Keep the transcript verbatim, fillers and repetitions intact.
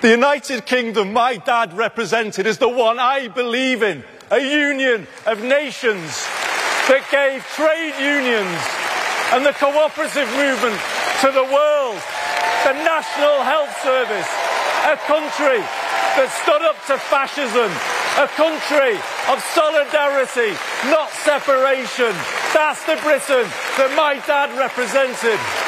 The United Kingdom my dad represented is the one I believe in, a union of nations that gave trade unions and the cooperative movement to the world, the National Health Service, a country that stood up to fascism, a country of solidarity, not separation. That's the Britain that my dad represented.